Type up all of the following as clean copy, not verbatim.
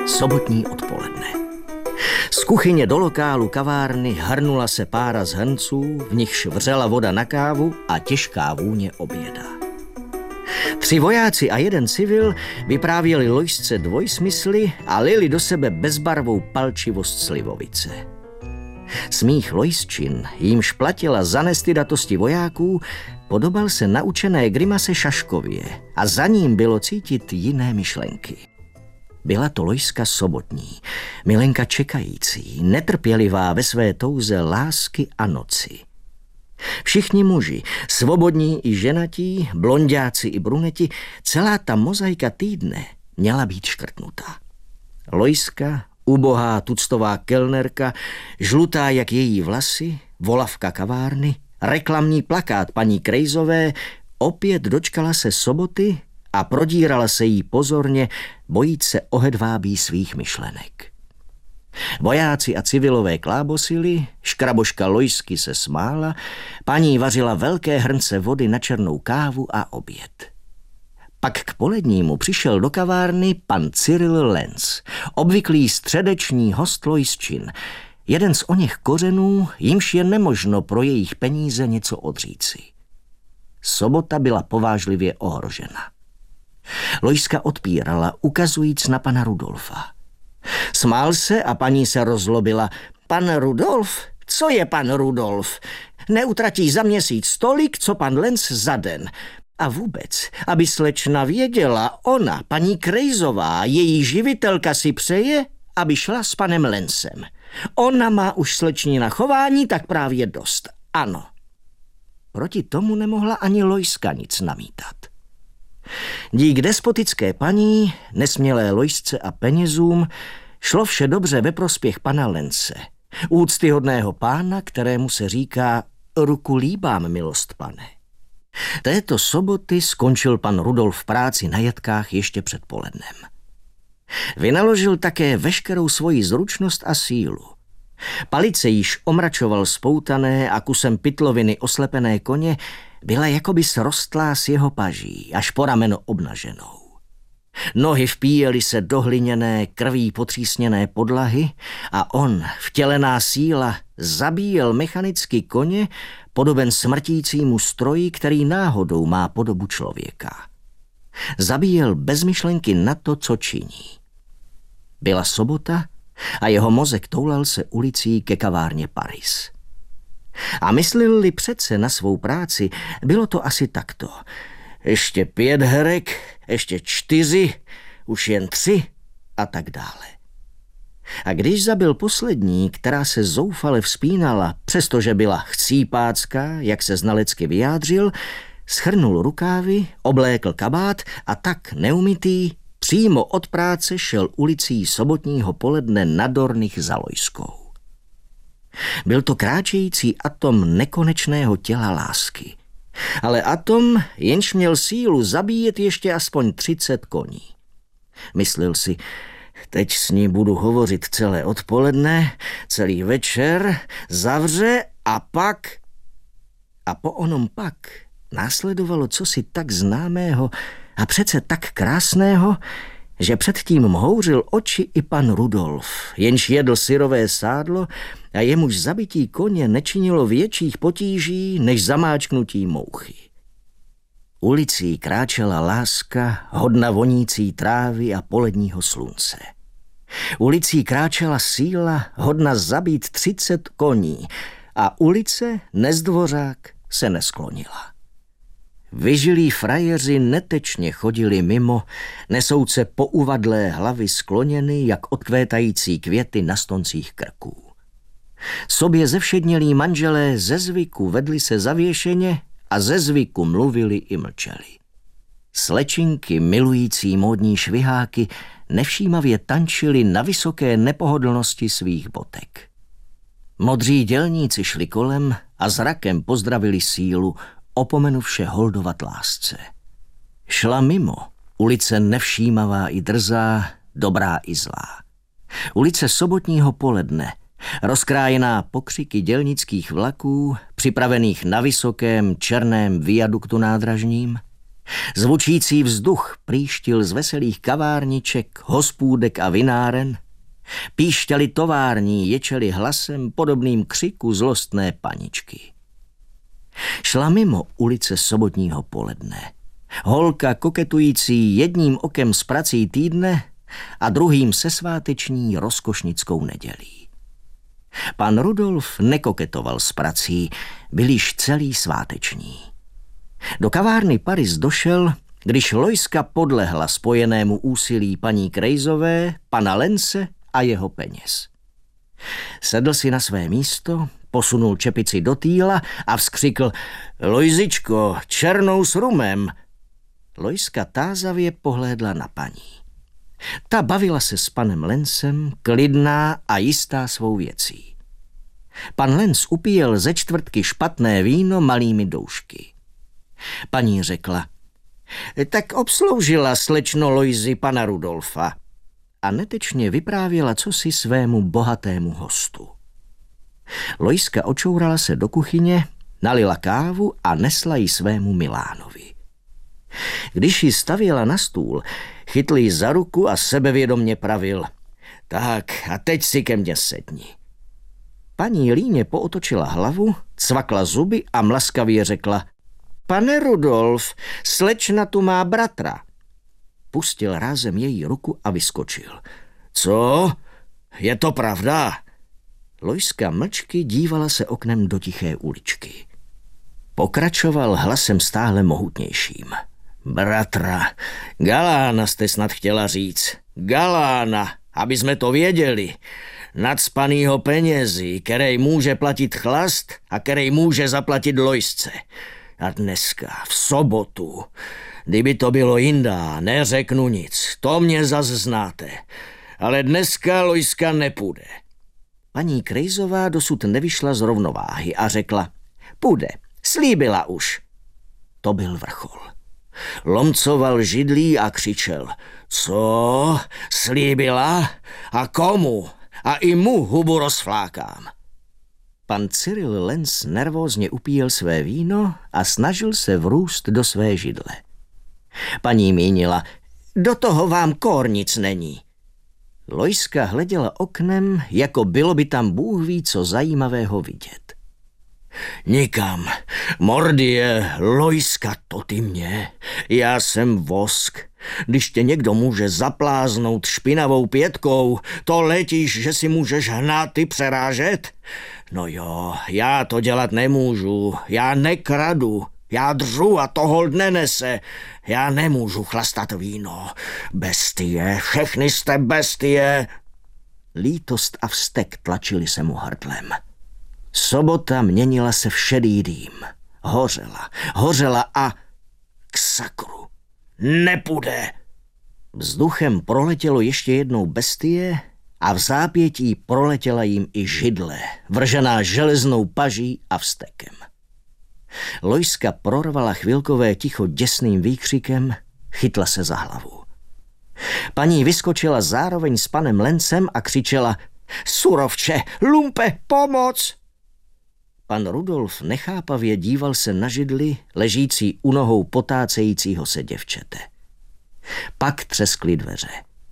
Sobotní odpoledne. Z kuchyně do lokálu kavárny hrnula se pára z hrnců, v nichž vřela voda na kávu a těžká vůně oběda. 3 vojáci a 1 civil vyprávěli Loisce dvojsmysly a lili do sebe bezbarvou palčivost slivovice. Smích Loisčin, jímž platila za nestydatosti vojáků, podobal se naučené grimase Šaškově a za ním bylo cítit jiné myšlenky. Byla to Loiska Sobotní, milenka čekající, netrpělivá ve své touze lásky a noci. Všichni muži, svobodní i ženatí, blonďáci i bruneti, celá ta mozaika týdne měla být škrtnutá. Loiska, ubohá tuctová kelnerka, žlutá jak její vlasy, volavka kavárny, reklamní plakát paní Krejzové, opět dočkala se soboty a prodírala se jí pozorně, bojíc se o hedvábí svých myšlenek. Vojáci a civilové klábosili, škraboška Loisky se smála, paní vařila velké hrnce vody na černou kávu a oběd. Pak k polednímu přišel do kavárny pan Cyril Lenz, obvyklý středeční host Loisčin, jeden z oněch kořenů, jimž je nemožno pro jejich peníze něco odříci. Sobota byla povážlivě ohrožena. Loiska odpírala, ukazujíc na pana Rudolfa. Smál se a paní se rozlobila. Pan Rudolf? Co je pan Rudolf? Neutratí za měsíc tolik, co pan Lenz za den. A vůbec, aby slečna věděla, ona, paní Krejzová, její živitelka si přeje, aby šla s panem Lenzem. Ona má už slečnina chování, tak právě dost. Ano. Proti tomu nemohla ani Loiska nic namítat. Dík despotické paní, nesmělé Loisce a penězům, šlo vše dobře ve prospěch pana Lence, úctyhodného pána, kterému se říká ruku líbám, milost pane. Této soboty skončil pan Rudolf práci na jatkách ještě před polednem. Vynaložil také veškerou svoji zručnost a sílu. Palice již omračoval spoutané a kusem pytloviny oslepené koně, byla jakoby srostlá s jeho paží, až po rameno obnaženou. Nohy vpíjely se do hliněné, krví potřísněné podlahy a on, vtělená síla, zabíjel mechanicky koně, podoben smrtícímu stroji, který náhodou má podobu člověka. Zabíjel bez myšlenky na to, co činí. Byla sobota a jeho mozek toulal se ulicí ke kavárně Paris. A myslil-li přece na svou práci, bylo to asi takto. Ještě 5 herek, ještě 4, už jen 3 a tak dále. A když zabil poslední, která se zoufale vzpínala, přestože byla chcípácká, jak se znalecky vyjádřil, shrnul rukávy, oblékl kabát a tak neumytý přímo od práce šel ulicí sobotního poledne na Dornich za Loiskou. Byl to kráčející atom nekonečného těla lásky. Ale atom, jenž měl sílu zabíjet ještě aspoň 30 koní. Myslel si, teď s ní budu hovořit celé odpoledne, celý večer, zavře a pak... A po onom pak následovalo cosi tak známého a přece tak krásného, že předtím mhouřil oči i pan Rudolf, jenž jedl syrové sádlo a jemuž zabití koně nečinilo větších potíží než zamáčknutí mouchy. Ulicí kráčela láska, hodna vonící trávy a poledního slunce. Ulicí kráčela síla, hodna zabít 30 koní a ulice, nezdvořák, se nesklonila. Vyžilí frajeři netečně chodili mimo, nesouce pouvadlé hlavy skloněny, jak odkvétající květy na stoncích krků. Sobě zevšednělí manželé ze zvyku vedli se zavěšeně a ze zvyku mluvili i mlčeli. Slečinky milující módní šviháky nevšímavě tančili na vysoké nepohodlnosti svých botek. Modří dělníci šli kolem a zrakem pozdravili sílu, opomenuvše holdovat lásce. Šla mimo, ulice nevšímavá i drzá, dobrá i zlá. Ulice sobotního poledne, rozkrájená pokřiky dělnických vlaků, připravených na vysokém černém viaduktu nádražním, Zvučící vzduch prýštil z veselých kavárniček, hospůdek a vináren. Píšťaly tovární, ječely hlasem podobným křiku zlostné paničky. Šla mimo ulice sobotního poledne. Holka koketující jedním okem s prací týdne a druhým se sváteční rozkošnickou nedělí. Pan Rudolf nekoketoval s prací, byl již celý sváteční. Do kavárny Paris došel, když Lojska podlehla spojenému úsilí paní Krejzové, pana Lence a jeho peněz. Sedl si na své místo, posunul čepici do týla a vzkřikl: Lojzičko, černou s rumem. Lojska tázavě pohlédla na paní. Ta bavila se s panem Lencem, klidná a jistá svou věcí. Pan Lenc upíjel ze čtvrtky špatné víno malými doušky. Paní řekla: tak obsloužila slečno Lojzy pana Rudolfa. A netečně vyprávěla cosi svému bohatému hostu. Lojska očourala se do kuchyně, nalila kávu a nesla ji svému Milánovi. Když ji stavěla na stůl, chytl ji za ruku a sebevědomně pravil: tak a teď si ke mně sedni. Paní líně pootočila hlavu, cvakla zuby a mlaskavě řekla: pane Rudolf, slečna tu má bratra. Pustil rázem její ruku a vyskočil. Co? Je to pravda? Lojska mlčky dívala se oknem do tiché uličky. Pokračoval hlasem stále mohutnějším. Bratra, galána jste snad chtěla říct. Galána, aby jsme to věděli. Nacpanýho penězi, kerej může platit chlast a kerej může zaplatit Lojsce. A dneska, v sobotu, kdyby to bylo jindá, neřeknu nic, to mě zas znáte. Ale dneska Lojska nepůjde. Paní Krejzová dosud nevyšla z rovnováhy a řekla: půjde, slíbila už. To byl vrchol. Lomcoval židlí a křičel: co? Slíbila? A komu? A i mu hubu rozflákám. Pan Cyril Lenc nervózně upíjel své víno a snažil se vrůst do své židle. Paní mínila: do toho vám kór nic není. Lojska hleděla oknem, jako bylo by tam Bůh ví co zajímavého vidět. Nikam. Mordie, Lojska, to ty mě. Já jsem vosk. Když tě někdo může zapláznout špinavou pětkou, to letíš, že si můžeš hnáty přerážet? No jo, já to dělat nemůžu. Já nekradu. Já dřu a to hold nenese. Já nemůžu chlastat víno. Bestie, všechny jste bestie. Lítost a vztek tlačili se mu hrdlem. Sobota měnila se v šedý dým. Hořela a k sakru. Nepůjde. Vzduchem proletělo ještě jednou bestie a v zápětí proletěla jim i židle, vržená železnou paží a vztekem. Lojska prorvala chvilkové ticho děsným výkřikem, chytla se za hlavu. Paní vyskočila zároveň s panem Lencem a křičela: surovče, lumpe, pomoc! Pan Rudolf nechápavě díval se na židli, ležící u nohou potácejícího se děvčete. Pak třeskly dveře.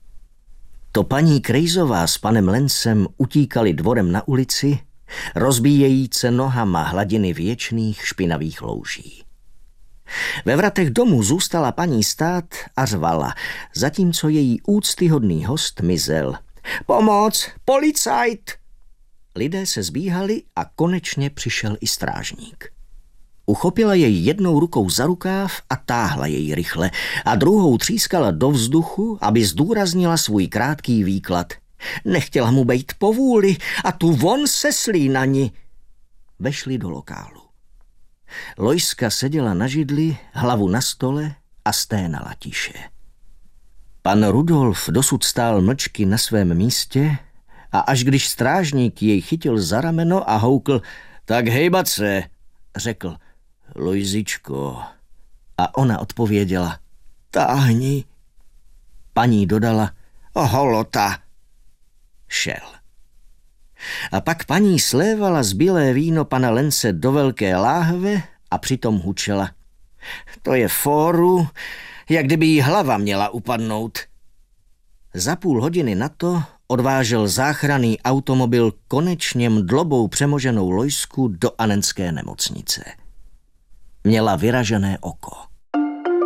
To paní Krejzová s panem Lencem utíkali dvorem na ulici, rozbíjejíce nohama hladiny věčných špinavých louží. Ve vratech domu zůstala paní stát a řvala, zatímco její úctyhodný host mizel. Pomoc, policajt! Lidé se zbíhali a konečně přišel i strážník. Uchopila jej jednou rukou za rukáv a táhla jej rychle a druhou třískala do vzduchu, aby zdůraznila svůj krátký výklad. Nechtěla mu bejt po vůli a tu von se slínani. Vešli do lokálu. Lojska seděla na židli, hlavu na stole a sténala tiše. Pan Rudolf dosud stál mlčky na svém místě a až když strážník jej chytil za rameno a houkl: tak hejbat se, řekl: Lojzičko. A ona odpověděla: táhni. Paní dodala: holota. Šel. A pak paní slévala zbylé víno pana Lence do velké láhve a přitom hučela: To je fóru, jak kdyby jí hlava měla upadnout. Za půl hodiny na to odvážel záchranný automobil konečně mdlobou přemoženou Lojsku do Annenské nemocnice. Měla vyražené oko.